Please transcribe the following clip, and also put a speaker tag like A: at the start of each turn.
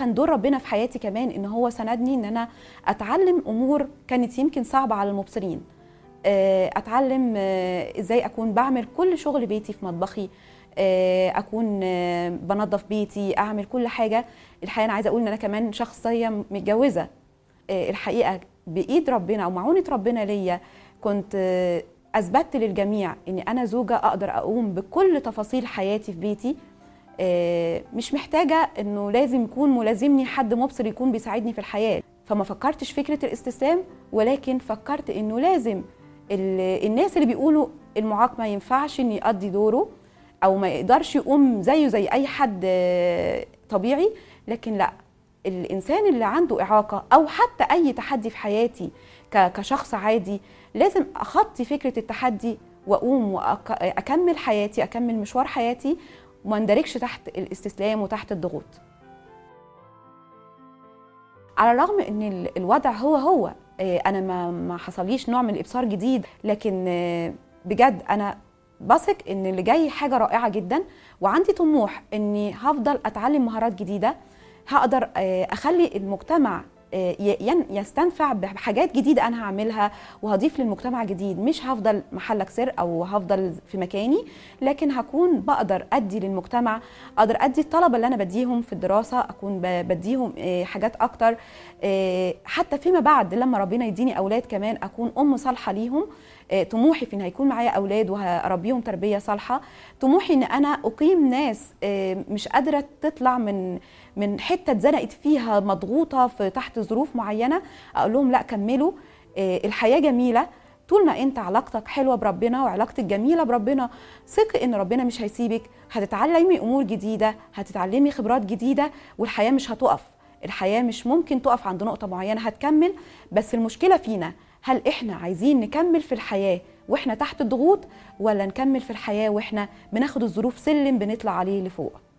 A: كان دور ربنا في حياتي كمان ان هو سندني ان انا اتعلم امور كانت يمكن صعبه على المبصرين. اتعلم ازاي اكون بعمل كل شغل بيتي في مطبخي، اكون بنظف بيتي، اعمل كل حاجه. الحقيقه انا عايزه اقول ان انا كمان شخصيه متجوزه. الحقيقه بايد ربنا او معونه ربنا ليا كنت اثبتت للجميع ان انا زوجه اقدر اقوم بكل تفاصيل حياتي في بيتي. مش محتاجه انه لازم يكون ملازمني حد مبصر يكون بيساعدني في الحياه. فما فكرتش فكره الاستسلام، ولكن فكرت انه لازم الناس اللي بيقولوا المعاق ما ينفعش ان يقضي دوره او ما يقدرش يقوم زيه زي اي حد طبيعي، لكن لا، الانسان اللي عنده اعاقه او حتى اي تحدي في حياتي كشخص عادي لازم اخطي فكره التحدي واقوم واكمل حياتي، اكمل مشوار حياتي وما اندركش تحت الاستسلام وتحت الضغوط. على الرغم ان الوضع هو انا ما حصليش نوع من الابصار جديد، لكن بجد انا بثق ان اللي جاي حاجه رائعه جدا، وعندي طموح اني هفضل اتعلم مهارات جديده، هقدر اخلي المجتمع يستنفع بحاجات جديده انا هعملها وهضيف للمجتمع جديد. مش هفضل محلك سر او هفضل في مكاني، لكن هكون بقدر ادي للمجتمع، اقدر ادي الطلبه اللي انا بديهم في الدراسه، اكون بديهم حاجات اكتر، حتى فيما بعد لما ربنا يديني اولاد كمان اكون ام صالحه ليهم. طموحي في ان هيكون معايا اولاد وهربيهم تربيه صالحه. طموحي ان انا اقيم ناس مش قادره تطلع من حته اتزنقت فيها مضغوطه في تحت ظروف معينه، اقول لهم لا كملوا، الحياه جميله طول ما انت علاقتك حلوه بربنا وعلاقتك جميله بربنا. ثقي ان ربنا مش هيسيبك، هتتعلمي امور جديده، هتتعلمي خبرات جديده، والحياه مش هتقف. الحياه مش ممكن تقف عند نقطه معينه، هتكمل. بس المشكله فينا، هل احنا عايزين نكمل في الحياه واحنا تحت الضغوط، ولا نكمل في الحياه واحنا بناخد الظروف سلم بنطلع عليه لفوق؟